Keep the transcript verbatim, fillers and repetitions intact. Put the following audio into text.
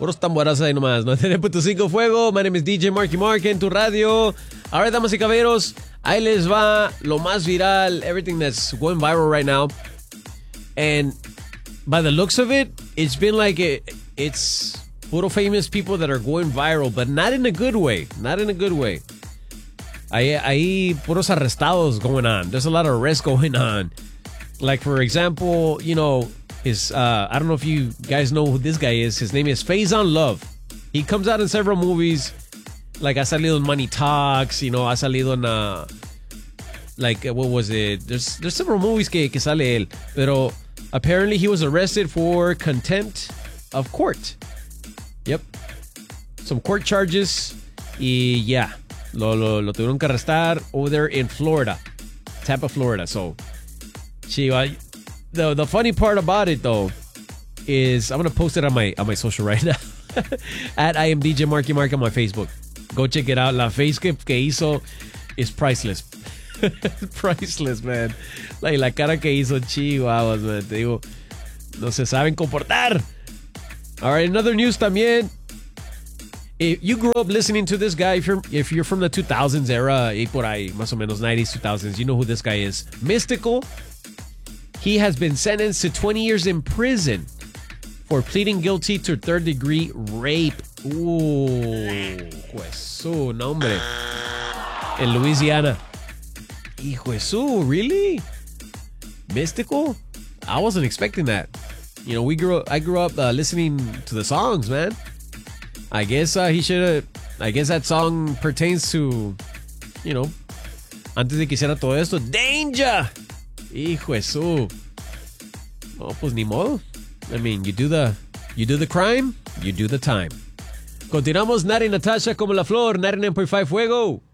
Puros tamborazos ahí nomás. noventa y nueve punto cinco Fuego. My name is D J Marky Mark en tu radio. Ahora, damas y caballeros, ahí les va lo más viral. Everything that's going viral right now. And by the looks of it, it's been like it, it's puro famous people that are going viral, but not in a good way. Not in a good way. Ahí, ahí puros arrestados going on. There's a lot of arrests going on. Like, for example, you know, his, uh, I don't know if you guys know who this guy is. His name is Faison Love. He comes out in several movies. Like, ha salido en Money Talks, you know, ha salido en, uh, like, what was it? There's there's several movies que, que sale él. Pero apparently he was arrested for contempt of court. Yep. Some court charges. Y yeah. Lo, lo, lo tuvieron que arrestar over there in Florida. Tampa, Florida. So, chiva. The, the funny part about it, though, is I'm going to post it on my on my social right now. At I am D J Marky Mark on my Facebook. Go check it out. La face que, que hizo is priceless. Priceless, man. Like, la cara que hizo, chihuahuas, man. Te digo, no se saben comportar. All right, another news también. If you grew up listening to this guy, if you're, if you're from the two thousands era, y por ahí, más o menos nineties, two thousands, you know who this guy is. Mystical. He has been sentenced to twenty years in prison for pleading guilty to third degree rape. Ooh, Jesús, no hombre. En Louisiana. Hijo Jesús, really? Mystical? I wasn't expecting that. You know, we grew up, I grew up uh, listening to the songs, man. I guess uh, he should have. I guess that song pertains to, you know, antes de que hiciera todo esto. Danger! Hijo Jesús. No, pues ni modo. I mean, you do the, you do the crime, you do the time. Continuamos, Nari Natasha como la flor, ninety-nine point five Fuego.